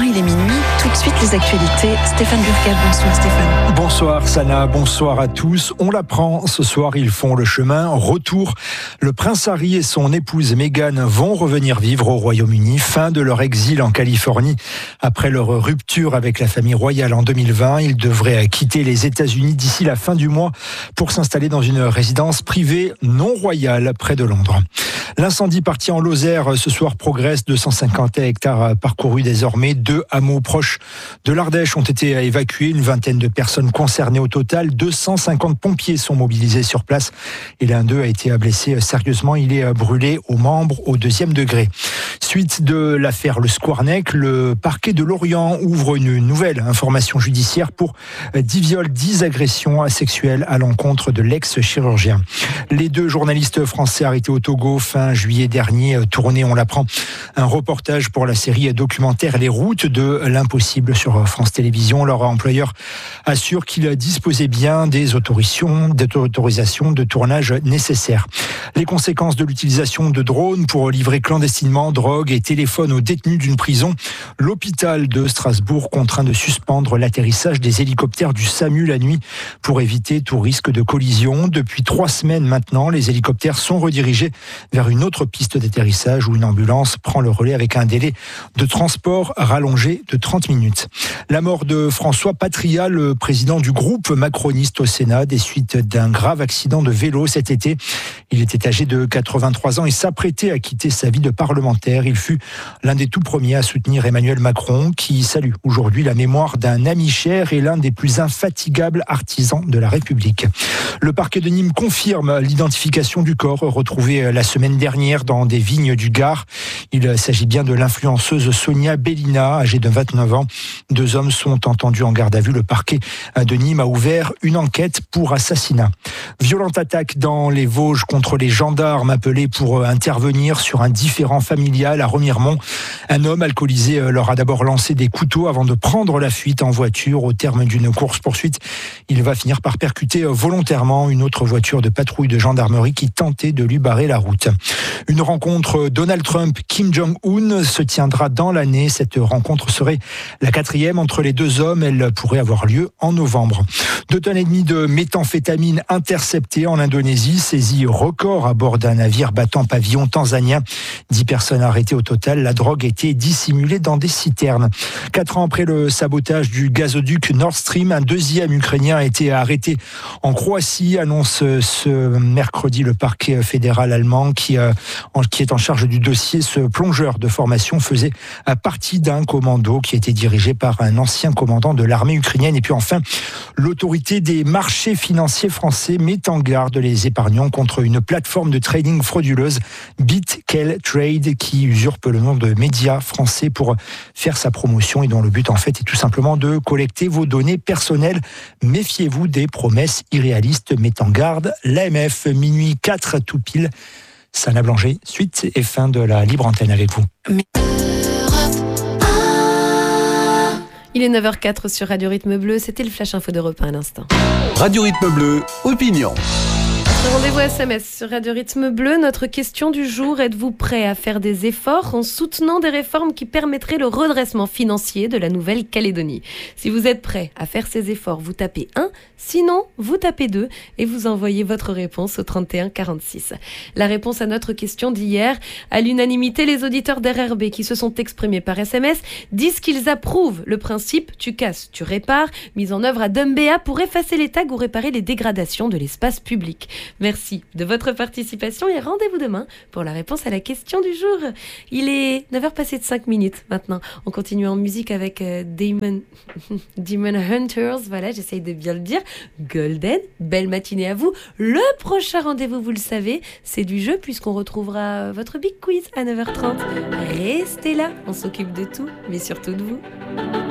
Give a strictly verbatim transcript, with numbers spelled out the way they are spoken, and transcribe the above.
il est minuit. Tout de suite, les actualités. Stéphane Burkel, bonsoir Stéphane. Bonsoir Sana, bonsoir à tous. On l'apprend, ce soir, ils font le chemin. Retour, le prince Harry et son épouse Meghan vont revenir vivre au Royaume-Uni. Fin de leur exil en Californie. Après leur rupture avec la famille royale en deux mille vingt, ils devraient quitter les États-Unis d'ici la fin du mois pour s'installer dans une résidence privée non royale près de Londres. L'incendie parti en Lozère ce soir progresse. deux cent cinquante hectares parcourus désormais. Deux hameaux proches de l'Ardèche ont été évacués. Une vingtaine de personnes concernées au total. deux cent cinquante pompiers sont mobilisés sur place. Et l'un d'eux a été blessé sérieusement. Il est brûlé aux membres au deuxième degré. Suite de l'affaire Le Squarnec, le parquet de Lorient ouvre une nouvelle information judiciaire pour dix viols, dix agressions sexuelles à l'encontre de l'ex-chirurgien. Les deux journalistes français arrêtés au Togo fin juillet dernier tourné, on l'apprend, un reportage pour la série documentaire Les routes de l'impossible sur France Télévisions. Leur employeur assure qu'il disposait bien des autorisations, des autorisations de tournage nécessaires. Les conséquences de l'utilisation de drones pour livrer clandestinement drogue et téléphone aux détenus d'une prison. L'hôpital de Strasbourg contraint de suspendre l'atterrissage des hélicoptères du SAMU la nuit pour éviter tout risque de collision. Depuis trois semaines maintenant, les hélicoptères sont redirigés vers une autre piste d'atterrissage où une ambulance prend le relais avec un délai de transport rallongé de trente minutes. La mort de François Patriat, le président du groupe macroniste au Sénat, des suites d'un grave accident de vélo cet été. Il était âgé de quatre-vingt-trois ans et s'apprêtait à quitter sa vie de parlementaire. Il fut l'un des tout premiers à soutenir Emmanuel Macron, qui salue aujourd'hui la mémoire d'un ami cher et l'un des plus infatigables artisans de la République. Le parquet de Nîmes confirme l'identification du corps retrouvé la semaine dernière dans des vignes du Gard. Il s'agit bien de l'influenceuse Sonia Bellina, âgée de vingt-neuf ans. Deux hommes sont entendus en garde à vue. Le parquet de Nîmes a ouvert une enquête pour assassinat. Violente attaque dans les Vosges contre les gendarmes appelés pour intervenir sur un différend familial à Remiremont. Un homme alcoolisé leur a d'abord lancé des couteaux avant de prendre la fuite en voiture. Au terme d'une course-poursuite, il va finir par percuter volontairement une autre voiture de patrouille de gendarmerie qui tentait de lui barrer la route. Une rencontre Donald Trump-Kim Jong-un se tiendra dans l'année. Cette rencontre serait la quatrième entre les deux hommes. Elle pourrait avoir lieu en novembre. Deux tonnes et demie de méthamphétamine interceptées en Indonésie. Saisie record à bord d'un navire battant pavillon tanzanien. Dix personnes arrêtées au total. La drogue était dissimulée dans des citernes. Quatre ans après le sabotage du gazoduc Nord Stream, un deuxième Ukrainien a été arrêté en Croatie, annonce ce mercredi le parquet fédéral allemand qui, euh, en, qui est en charge du dossier. Ce plongeur de formation faisait partie d'un commando qui était dirigé par un ancien commandant de l'armée ukrainienne. Et puis enfin, l'autorité des marchés financiers français met en garde les épargnants contre une plateforme de trading frauduleuse, BitKel Trade, qui usurpe le nom de média français pour faire sa promotion et dont le but en fait est tout simplement de collecter vos données personnelles. Méfiez-vous des promesses irréalistes, met en garde l'A M F. Minuit quatre tout pile. Sana Blanger, suite et fin de la libre antenne avec vous. Il est neuf heures quatre sur Radio Rythme Bleu, c'était le Flash Info d'Europe un à l'instant. Radio Rythme Bleu, opinion. Rendez-vous S M S sur Radio Rythme Bleu. Notre question du jour, êtes-vous prêt à faire des efforts en soutenant des réformes qui permettraient le redressement financier de la Nouvelle-Calédonie? Si vous êtes prêt à faire ces efforts, vous tapez un, sinon vous tapez deux et vous envoyez votre réponse au trente et un quarante-six. La réponse à notre question d'hier, à l'unanimité, les auditeurs d'R R B qui se sont exprimés par S M S disent qu'ils approuvent le principe « tu casses, tu répares » mis en œuvre à Dumbéa pour effacer les tags ou réparer les dégradations de l'espace public. Merci de votre participation et rendez-vous demain pour la réponse à la question du jour. Il est neuf heures passées de cinq minutes maintenant. On continue en musique avec euh, Demon, Demon Hunters. Voilà, j'essaye de bien le dire. Golden, belle matinée à vous. Le prochain rendez-vous, vous le savez, c'est du jeu puisqu'on retrouvera votre Big Quiz à neuf heures trente. Restez là, on s'occupe de tout, mais surtout de vous.